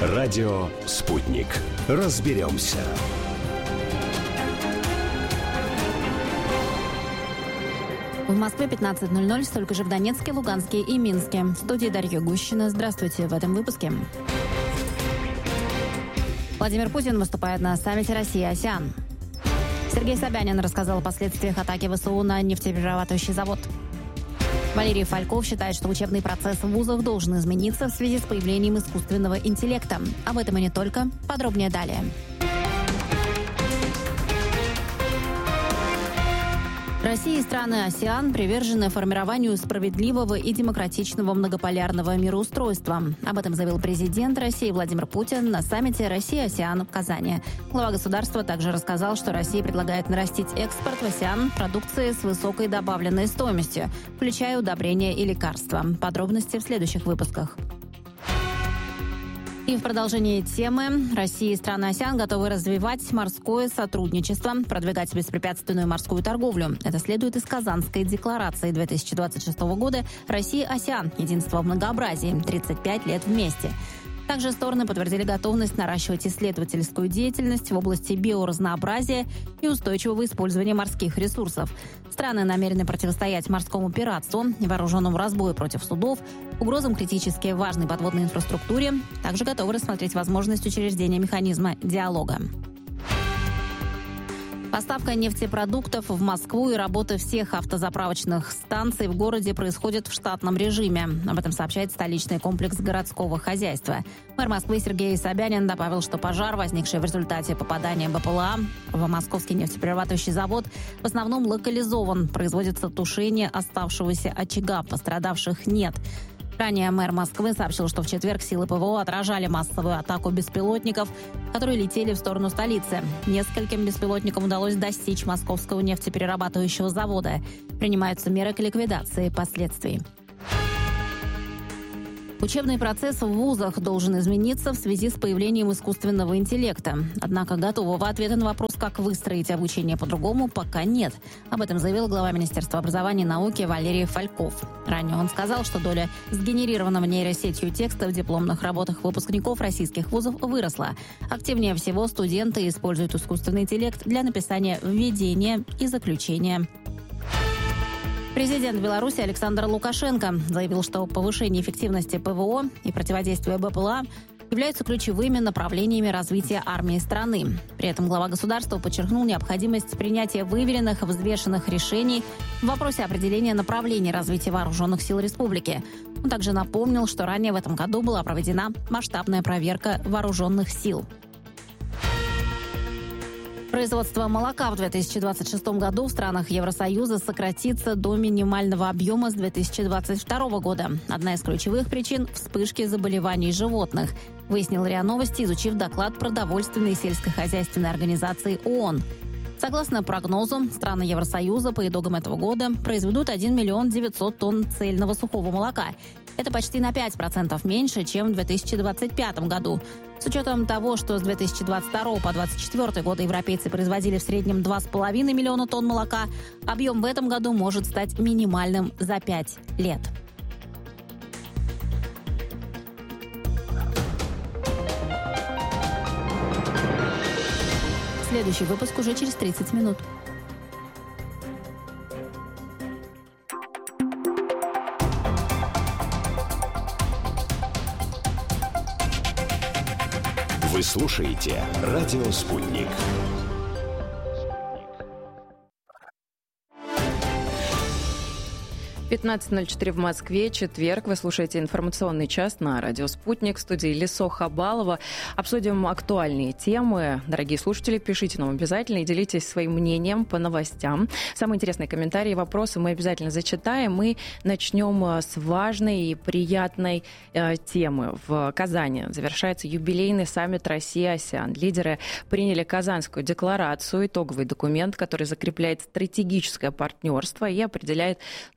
Радио «Спутник». Разберемся. В Москве 15:00, столько же в Донецке, Луганске и Минске. В студии Дарья Гущина. Здравствуйте в этом выпуске. Владимир Путин выступает на саммите Россия-АСЕАН. Сергей Собянин рассказал о последствиях атаки ВСУ на нефтеперерабатывающий завод. Валерий Фальков считает, что учебный процесс в вузах должен измениться в связи с появлением искусственного интеллекта. Об этом и не только. Подробнее далее. Россия и страны АСЕАН привержены формированию справедливого и демократичного многополярного мироустройства. Об этом заявил президент России Владимир Путин на саммите Россия-АСЕАН в Казани. Глава государства также рассказал, что Россия предлагает нарастить экспорт в АСЕАН продукции с высокой добавленной стоимостью, включая удобрения и лекарства. Подробности в следующих выпусках. И в продолжении темы Россия и страны АСЕАН готовы развивать морское сотрудничество, продвигать беспрепятственную морскую торговлю. Это следует из Казанской декларации 2026 года «Россия-АСЕАН. Единство в многообразии. 35 лет вместе». Также стороны подтвердили готовность наращивать исследовательскую деятельность в области биоразнообразия и устойчивого использования морских ресурсов. Страны намерены противостоять морскому пиратству, вооруженному разбою против судов, угрозам критически важной подводной инфраструктуре. Также готовы рассмотреть возможность учреждения механизма диалога. Поставка нефтепродуктов в Москву и работа всех автозаправочных станций в городе происходят в штатном режиме. Об этом сообщает столичный комплекс городского хозяйства. Мэр Москвы Сергей Собянин добавил, что пожар, возникший в результате попадания БПЛА в московский нефтеперерабатывающий завод, в основном локализован. Производится тушение оставшегося очага, пострадавших нет. Ранее мэр Москвы сообщил, что в четверг силы ПВО отражали массовую атаку беспилотников, которые летели в сторону столицы. Нескольким беспилотникам удалось достичь московского нефтеперерабатывающего завода. Принимаются меры к ликвидации последствий. Учебный процесс в вузах должен измениться в связи с появлением искусственного интеллекта. Однако готового ответа на вопрос, как выстроить обучение по-другому, пока нет. Об этом заявил глава Министерства образования и науки Валерий Фальков. Ранее он сказал, что доля сгенерированного нейросетью текста в дипломных работах выпускников российских вузов выросла. Активнее всего студенты используют искусственный интеллект для написания введения и заключения. Президент Беларуси Александр Лукашенко заявил, что повышение эффективности ПВО и противодействие БПЛА являются ключевыми направлениями развития армии страны. При этом глава государства подчеркнул необходимость принятия выверенных, взвешенных решений в вопросе определения направлений развития вооруженных сил республики. Он также напомнил, что ранее в этом году была проведена масштабная проверка вооруженных сил. Производство молока в 2026 году в странах Евросоюза сократится до минимального объема с 2022 года. Одна из ключевых причин – вспышки заболеваний животных, выяснил РИА Новости, изучив доклад Продовольственной и сельскохозяйственной организации ООН. Согласно прогнозу, страны Евросоюза по итогам этого года произведут 1 900 000 тонн цельного сухого молока. Это почти на 5% меньше, чем в 2025 году. С учетом того, что с 2022 по 2024 годы европейцы производили в среднем 2,5 миллиона тонн молока, объем в этом году может стать минимальным за 5 лет. Следующий выпуск уже через 30 минут. Вы слушаете «Радио Спутник». — 15:04 в Москве, четверг. Вы слушаете информационный час на радио «Спутник». В студии Лисо Хабалова. Обсудим актуальные темы. Дорогие слушатели, пишите нам обязательно и делитесь своим мнением по новостям. Самые интересные комментарии и вопросы мы обязательно зачитаем. Мы начнем с важной и приятной темы. В Казани завершается юбилейный саммит Россия-АСЕАН. Лидеры приняли Казанскую декларацию, итоговый документ, который закрепляет стратегическое партнерство и определяет новые направления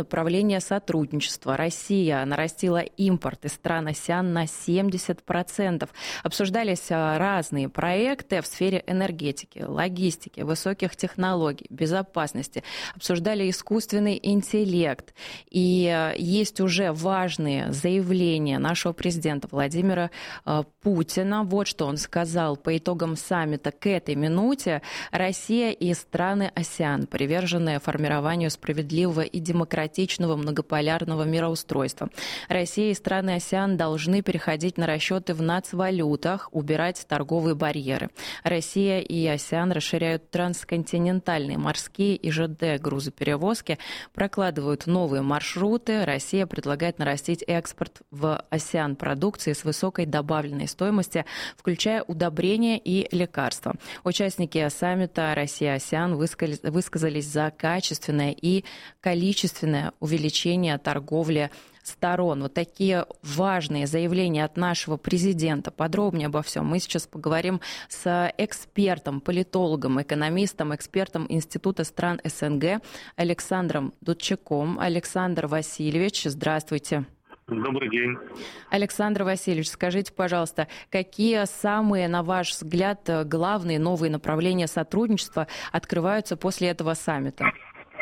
направления сотрудничества. Россия нарастила импорт из стран АСЕАН на 70%. Обсуждались разные проекты в сфере энергетики, логистики, высоких технологий, безопасности. Обсуждали искусственный интеллект. И есть уже важные заявления нашего президента Владимира Путина. Вот что он сказал по итогам саммита к этой минуте. Россия и страны АСЕАН, приверженные формированию справедливого и демократичного многополярного мироустройства. Россия и страны АСЕАН должны переходить на расчеты в нацвалютах, убирать торговые барьеры. Россия и АСЕАН расширяют трансконтинентальные морские и ЖД грузоперевозки, прокладывают новые маршруты. Россия предлагает нарастить экспорт в АСЕАН продукции с высокой добавленной стоимости, включая удобрения и лекарства. Участники саммита Россия-АСЕАН высказались за качественное и количественное увеличение торговли сторон. Вот такие важные заявления от нашего президента. Подробнее обо всем мы сейчас поговорим с экспертом, политологом, экономистом, экспертом Института стран СНГ Александром Дудчаком. Александр Васильевич, здравствуйте. Добрый день. Александр Васильевич, скажите, пожалуйста, какие самые, на ваш взгляд, главные новые направления сотрудничества открываются после этого саммита?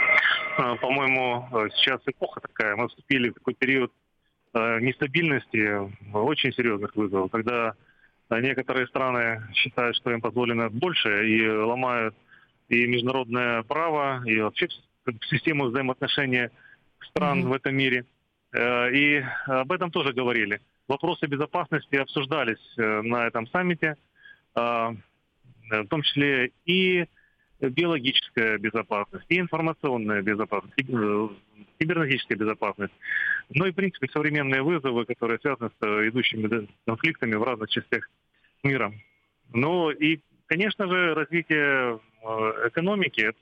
По-моему, сейчас эпоха такая. Мы вступили в такой период нестабильности, очень серьезных вызовов, когда некоторые страны считают, что им позволено больше, и ломают и международное право, и вообще систему взаимоотношений стран в этом мире. И об этом тоже говорили. Вопросы безопасности обсуждались на этом саммите, в том числе и биологическая безопасность, и информационная безопасность, и кибернетическая безопасность. Ну и, в принципе, современные вызовы, которые связаны с идущими конфликтами в разных частях мира. Ну и, конечно же, развитие экономики –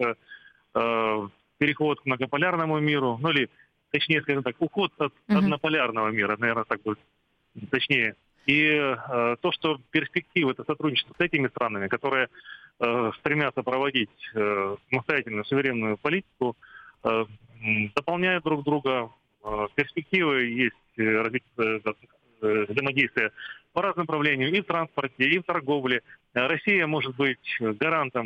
это переход к многополярному миру, ну или, точнее, скажем так, уход от однополярного мира, наверное, так будет точнее. И то, что перспективы это сотрудничество с этими странами, которые стремятся проводить самостоятельную суверенную политику, дополняют друг друга. Перспективы есть развитие взаимодействия по разным направлениям и в транспорте, и в торговле. Россия может быть гарантом